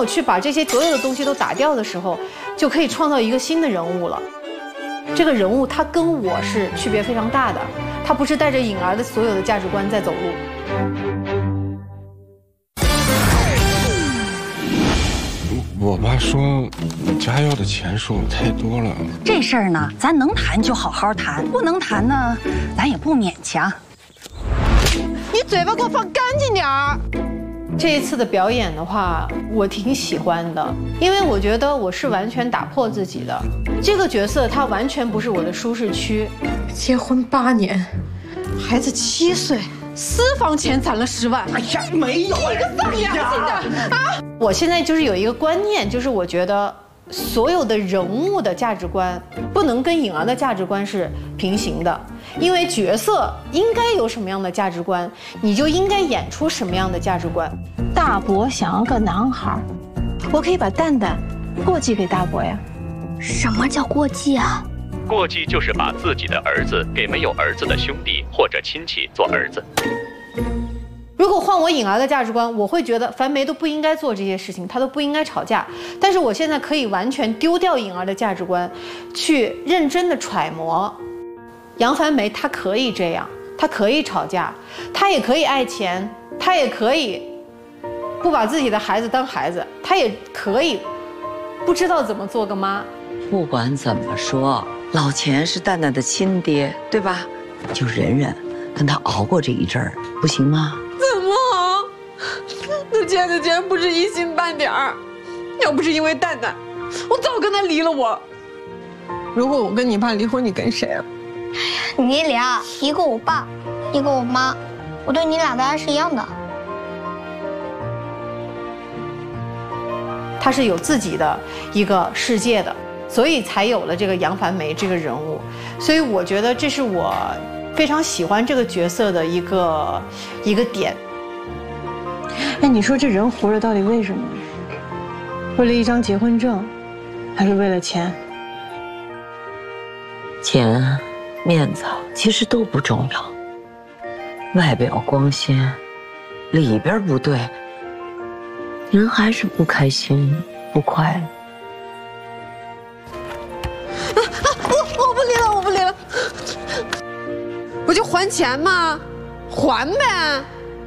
我去把这些所有的东西都打掉的时候，就可以创造一个新的人物了。这个人物他跟我是区别非常大的，他不是带着颖儿的所有的价值观在走路。 我爸说你家要的钱数太多了。 这事儿呢，咱能谈就好好谈，不能谈呢，咱也不勉强。 你嘴巴给我放干净点儿。 这一次的表演的话，我挺喜欢的，因为我觉得我是完全打破自己的。这个角色他完全不是我的舒适区。 结婚8年，孩子7岁，私房钱攒了10万。哎呀，没有一个丧良心的啊！ 我现在就是有一个观念，就是我觉得所有的人物的价值观不能跟颖儿的价值观是平行的。因为角色应该有什么样的价值观，你就应该演出什么样的价值观。 大伯想要个男孩，我可以把蛋蛋过继给大伯呀。 什么叫过继啊？ 过继就是把自己的儿子给没有儿子的兄弟或者亲戚做儿子。 如果换我颖儿的价值观，我会觉得樊梅都不应该做这些事情，她都不应该吵架。但是我现在可以完全丢掉颖儿的价值观，去认真的揣摩。杨樊梅她可以这样，她可以吵架，她也可以爱钱，她也可以不把自己的孩子当孩子，她也可以不知道怎么做个妈。 不管怎么说，老钱是蛋蛋的亲爹，对吧？就忍忍，跟他熬过这一阵儿，不行吗？ 怎么好？那钱的钱不是一星半点儿，要不是因为蛋蛋，我早跟他离了我。如果我跟你爸离婚，你跟谁啊？ 你俩一个我爸，一个我妈，我对你俩的爱是一样的。 他是有自己的一个世界的，所以才有了这个杨樊梅这个人物。所以我觉得这是我非常喜欢这个角色的一个点。 哎，你说这人活着到底为什么？为了一张结婚证，还是为了钱？ 钱、面子其实都不重要，外表光鲜，里边不对，人还是不开心、不快乐。 我不离了，我不离了，我就还钱嘛，还呗。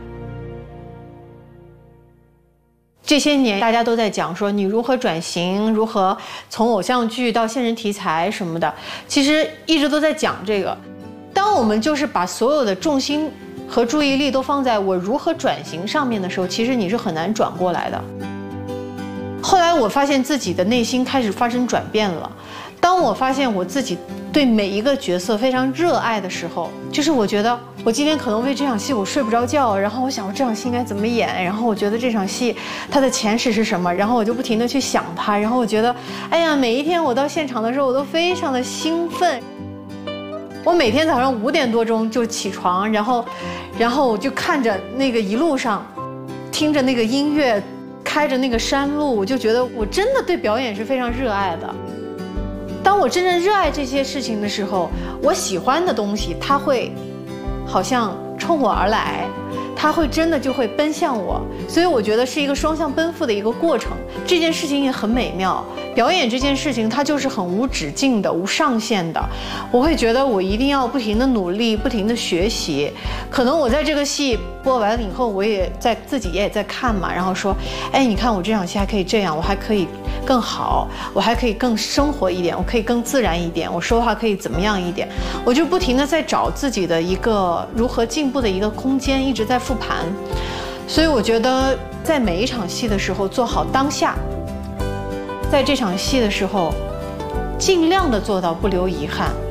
这些年大家都在讲说你如何转型，如何从偶像剧到现实题材什么的，其实一直都在讲这个。当我们就是把所有的重心和注意力都放在我如何转型上面的时候，其实你是很难转过来的。后来我发现自己的内心开始发生转变了。当我发现我自己对每一个角色非常热爱的时候，就是我觉得我今天可能为这场戏我睡不着觉，然后我想我这场戏应该怎么演，然后我觉得这场戏它的前世是什么，然后我就不停地去想它，然后我觉得哎呀，每一天我到现场的时候我都非常的兴奋。我每天早上5点多钟就起床，然后我就看着那个一路上听着那个音乐，开着那个山路，我就觉得我真的对表演是非常热爱的。当我真正热爱这些事情的时候，我喜欢的东西它会好像冲我而来，它会真的就会奔向我，所以我觉得是一个双向奔赴的一个过程。这件事情也很美妙，表演这件事情它就是很无止境的、无上限的。我会觉得我一定要不停的努力，不停的学习。可能我在这个戏播完了以后，我也在自己也在看嘛，然后说，哎，你看我这场戏还可以这样，我还可以更好，我还可以更生活一点，我可以更自然一点，我说话可以怎么样一点，我就不停的在找自己的一个如何进步的一个空间，一直在复盘。所以我觉得在每一场戏的时候做好当下，在这场戏的时候尽量的做到不留遗憾。